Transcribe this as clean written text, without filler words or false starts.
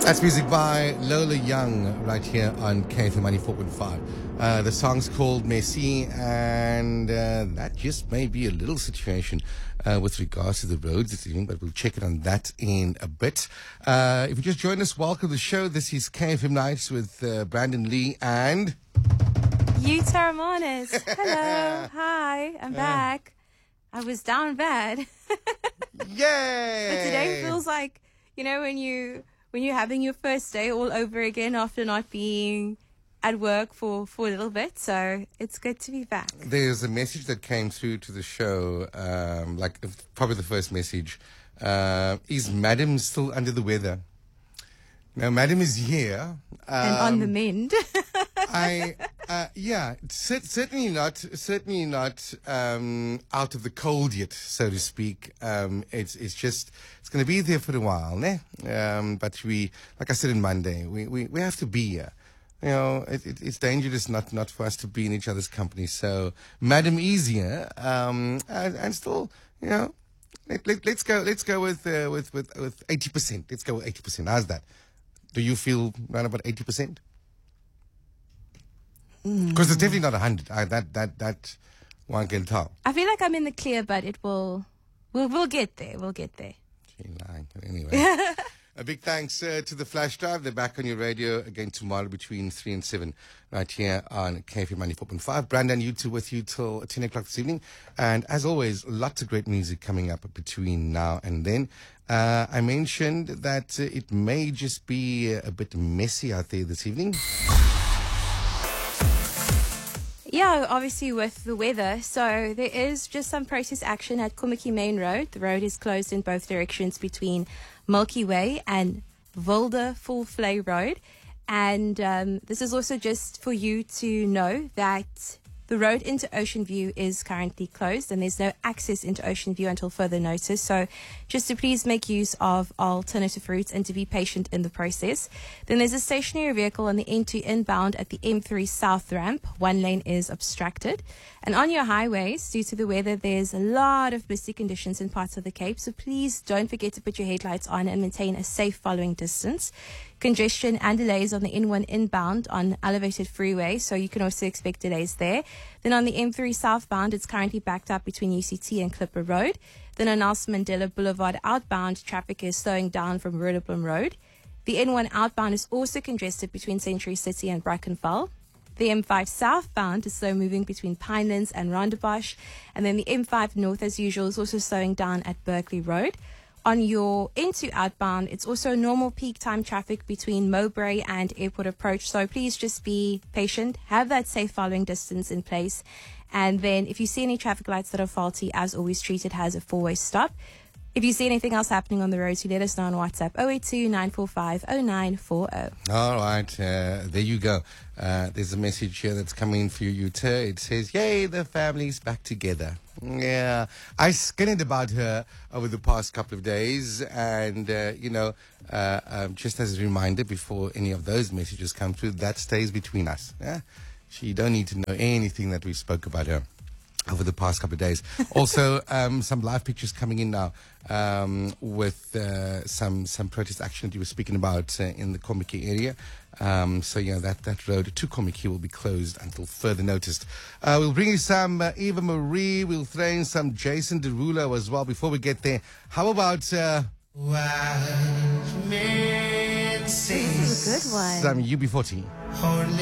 That's music by Lola Young right here on KFM 94.5. The song's called Messi, and that just may be a little situation with regards to the roads this evening, but we'll check it on that in a bit. If you just joined us, welcome to the show. This is KFM Nights with Brandon Lee and... Yuta Ramones. Hello. Hi. I'm back. I was down bad. Yay! But today feels like, when you're having your first day all over again after not being at work for a little bit. So it's good to be back. There's a message that came through to the show, probably the first message. Is Madam still under the weather? Now, Madam is here. And on the mend. Certainly not out of the cold yet, so to speak. It's going to be there for a while, ne? But we, like I said on Monday, we have to be here. It's dangerous not for us to be in each other's company. So, Madam is here, and still, let's go with 80%. Let's go with 80%. How's that? Do you feel around about 80%? Because it's definitely not 100. That one can tell. I feel like I'm in the clear, but we'll get there. We'll get there. Anyway, a big thanks to the Flash Drive. They're back on your radio again tomorrow between 3 and 7 right here on KFM 94.5. Brandon, you two with you till 10 o'clock this evening. And as always, lots of great music coming up between now and then. I mentioned that it may just be a bit messy out there this evening. Yeah, obviously with the weather. So there is just some protest action at Kommetjie Main Road. The road is closed in both directions between Milky Way and Wilde Volvlei Road. And this is also just for you to know that the road into Ocean View is currently closed and there's no access into Ocean View until further notice. So just to please make use of alternative routes and to be patient in the process. Then there's a stationary vehicle on the N2 inbound at the M3 South ramp. One lane is obstructed. And on your highways, due to the weather, there's a lot of misty conditions in parts of the Cape. So please don't forget to put your headlights on and maintain a safe following distance. Congestion and delays on the N1 inbound on elevated freeway, so you can also expect delays there. Then on the M3 southbound, it's currently backed up between UCT and Clipper Road. Then on Nelson Mandela Boulevard outbound, traffic is slowing down from Roodeblom Road. The N1 outbound is also congested between Century City and Brackenfell. The M5 southbound is slow moving between Pinelands and Rondebosch. And then the M5 north, as usual, is also slowing down at Berkeley Road. On your N2 outbound, it's also normal peak time traffic between Mowbray and Airport Approach. So please just be patient, have that safe following distance in place. And then if you see any traffic lights that are faulty, as always, treat it as a four-way stop. If you see anything else happening on the roads, you let us know on WhatsApp, 082-945-0940. All right, there you go. There's a message here that's coming for you, Yuta. It says, yay, the family's back together. Yeah, I skinned about her over the past couple of days, and, just as a reminder, before any of those messages come through, that stays between us. Yeah? You don't need to know anything that we spoke about her over the past couple of days. Also, some live pictures coming in now with some protest action that you were speaking about in the Kommetjie area. That road to Kommetjie will be closed until further notice. We'll bring you some Eva Marie. We'll throw in some Jason Derulo as well. Before we get there, how about This is a good one. some UB40?